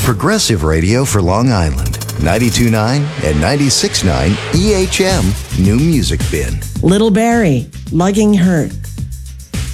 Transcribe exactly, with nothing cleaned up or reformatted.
Progressive radio for Long Island. ninety-two point nine and ninety-six point nine E H M New Music Bin. Little Barrie, Mugging Hurt.